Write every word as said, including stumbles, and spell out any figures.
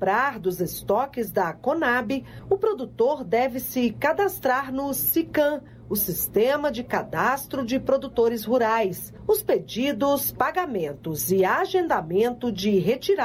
comprar dos estoques da Conab, o produtor deve se cadastrar no SICAM, o Sistema de Cadastro de Produtores Rurais. Os pedidos, pagamentos e agendamento de retirada